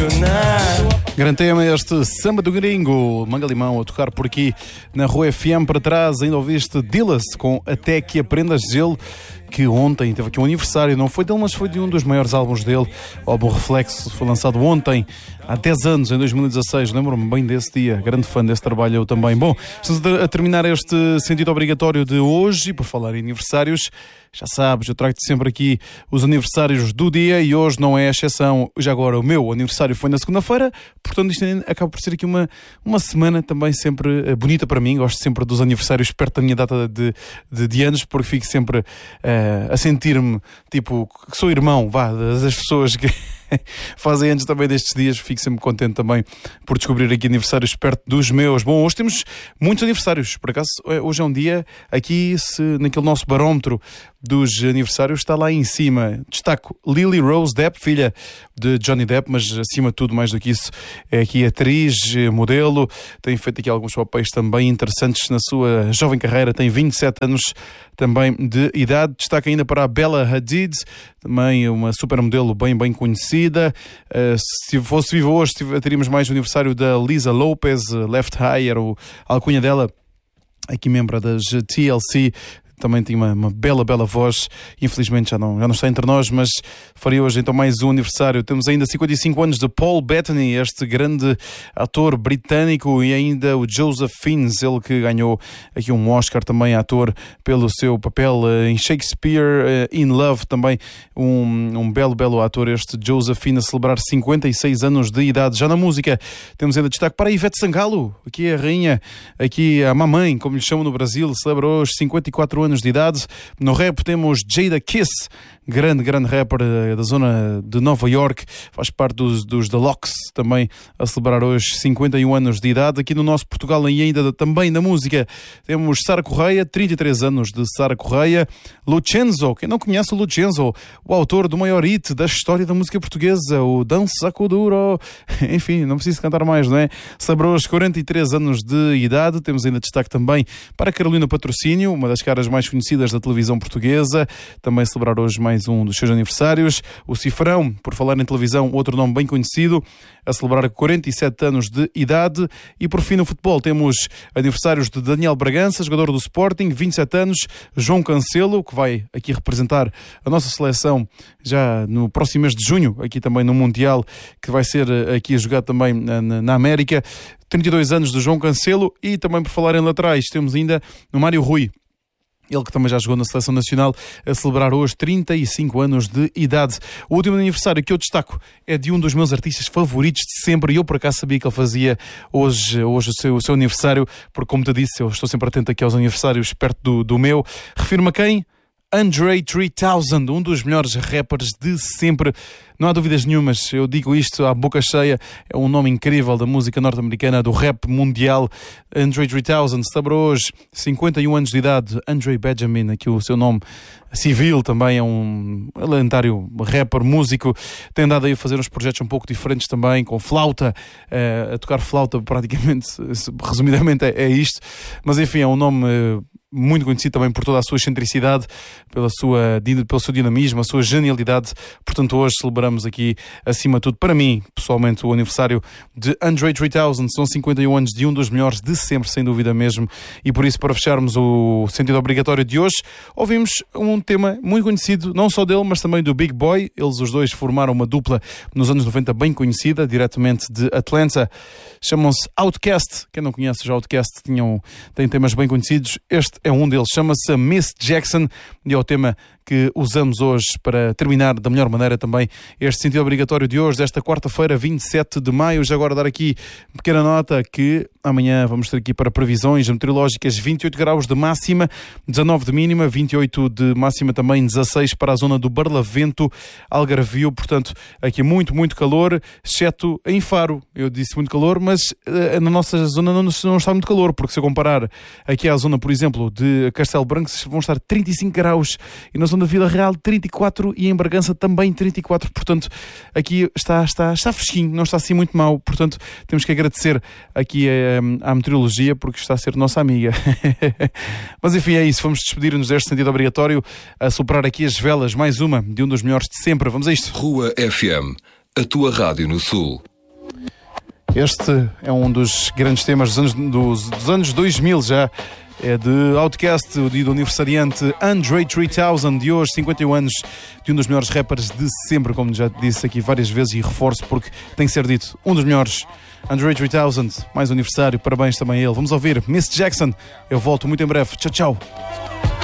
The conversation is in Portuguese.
apaixonar. Grande tema este Samba do Gringo, Manga Limão a tocar por aqui na Rua FM. Para trás ainda ouviste Dillas com Até Que Aprendas de Gelo, que ontem teve aqui um aniversário, não foi dele, mas foi de um dos maiores álbuns dele. O álbum Reflexo foi lançado ontem, há 10 anos, em 2016. Lembro-me bem desse dia, grande fã desse trabalho eu também. Bom, estamos a terminar este sentido obrigatório de hoje, e por falar em aniversários, já sabes, eu trago-te sempre aqui os aniversários do dia e hoje não é a exceção. Já agora o meu aniversário foi na segunda-feira, portanto isto acaba por ser aqui uma semana também sempre bonita para mim. Gosto sempre dos aniversários perto da minha data de anos, porque fico sempre a sentir-me tipo que sou irmão, das pessoas que fazem anos também destes dias. Fico sempre contente também por descobrir aqui aniversários perto dos meus. Bom, hoje temos muitos aniversários, por acaso hoje é um dia aqui, naquele nosso barómetro dos aniversários está lá em cima. Destaco Lily Rose Depp, filha de Johnny Depp, mas acima de tudo, mais do que isso, é aqui atriz, modelo, tem feito aqui alguns papéis também interessantes na sua jovem carreira, tem 27 anos também de idade. Destaca ainda para a Bella Hadid, também uma supermodelo bem conhecida. Se fosse viva hoje, teríamos mais o aniversário da Lisa Lopez, Left Eye, era a alcunha dela, aqui membro das TLC. Também tinha uma bela voz, infelizmente já não está entre nós, mas faria hoje então mais um aniversário. Temos ainda 55 anos de Paul Bettany, este grande ator britânico, e ainda o Joseph Fiennes, ele que ganhou aqui um Oscar também, ator, pelo seu papel em Shakespeare in Love, também um belo ator, este Joseph Fiennes, a celebrar 56 anos de idade. Já na música temos ainda destaque para a Ivete Sangalo, aqui é a rainha, aqui a mamãe, como lhe chamam no Brasil, celebra hoje 54 anos de idade. No rap temos Jada Kiss, grande rapper da zona de Nova York, faz parte dos The Lox, também a celebrar hoje 51 anos de idade. Aqui no nosso Portugal, e ainda também na música, temos Sara Correia, 33 anos de Sara Correia. Lucenzo, quem não conhece o Lucenzo, o autor do maior hit da história da música portuguesa, o Dança com Duro, enfim, não preciso cantar mais, não é? Celebra hoje 43 anos de idade. Temos ainda destaque também para Carolina Patrocínio, uma das caras mais conhecidas da televisão portuguesa, também celebrar hoje mais um dos seus aniversários. O Cifrão, por falar em televisão, outro nome bem conhecido, a celebrar 47 anos de idade. E por fim, no futebol, temos aniversários de Daniel Bragança, jogador do Sporting, 27 anos, João Cancelo, que vai aqui representar a nossa seleção já no próximo mês de junho, aqui também no Mundial, que vai ser aqui a jogar também na América. 32 anos de João Cancelo. E também, por falar em laterais, temos ainda o Mário Rui, ele que também já jogou na Seleção Nacional, a celebrar hoje 35 anos de idade. O último aniversário que eu destaco é de um dos meus artistas favoritos de sempre, e eu por acaso sabia que ele fazia hoje o seu aniversário, porque, como te disse, eu estou sempre atento aqui aos aniversários perto do meu. Refiro-me a quem? Andre 3000, um dos melhores rappers de sempre. Não há dúvidas nenhumas, eu digo isto à boca cheia, é um nome incrível da música norte-americana, do rap mundial. Andre 3000 celebra hoje 51 anos de idade. Andre Benjamin, aqui o seu nome civil, também é um lendário rapper, músico. Tem andado aí a fazer uns projetos um pouco diferentes também, com flauta, a tocar flauta praticamente, resumidamente é isto. Mas enfim, é um nome muito conhecido também por toda a sua excentricidade, pelo seu dinamismo, a sua genialidade. Portanto, hoje celebramos aqui, acima de tudo, para mim, pessoalmente, o aniversário de Andre 3000. São 51 anos de um dos melhores de sempre, sem dúvida mesmo. E por isso, para fecharmos o sentido obrigatório de hoje, ouvimos um tema muito conhecido, não só dele, mas também do Big Boy. Eles os dois formaram uma dupla nos anos 90 bem conhecida, diretamente de Atlanta. Chamam-se Outkast. Quem não conhece já Outkast tem temas bem conhecidos. Este é um deles, chama-se Miss Jackson, e é o tema que usamos hoje para terminar da melhor maneira também este sentido obrigatório de hoje, desta quarta-feira, 27 de maio. Já agora dar aqui uma pequena nota que amanhã vamos ter aqui para previsões meteorológicas: 28 graus de máxima, 19 de mínima, 28 de máxima também, 16 para a zona do Barlavento, Algarvio. Portanto, aqui muito calor, exceto em Faro. Eu disse muito calor, mas na nossa zona não está muito calor, porque se eu comparar aqui à zona, por exemplo, de Castelo Branco, vão estar 35 graus, e na zona da Vila Real 34, e em Bragança também 34. Portanto, aqui está fresquinho, não está assim muito mau. Portanto, temos que agradecer aqui à meteorologia, porque está a ser nossa amiga. Mas enfim, é isso, vamos despedir-nos deste sentido obrigatório, a soprar aqui as velas, mais uma de um dos melhores de sempre. Vamos a isto. Rua FM, a tua rádio no Sul. Este é um dos grandes temas dos anos 2000 já. É de Outkast, o dia do aniversariante Andre 3000 de hoje, 51 anos, de um dos melhores rappers de sempre, como já disse aqui várias vezes e reforço porque tem que ser dito, um dos melhores. Andre 3000, mais um aniversário, parabéns também a ele. Vamos ouvir Miss Jackson, eu volto muito em breve. Tchau, tchau.